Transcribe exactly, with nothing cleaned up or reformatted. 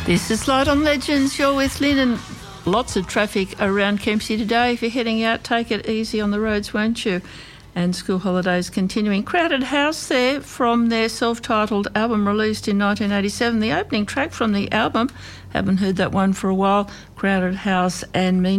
This is Light on Legends. You're with Lynn, and lots of traffic around Kempsey today. If you're heading out, take it easy on the roads, won't you? And school holidays continuing. Crowded House there from their self-titled album released in nineteen eighty-seven. The opening track from the album, haven't heard that one for a while, Crowded House and Me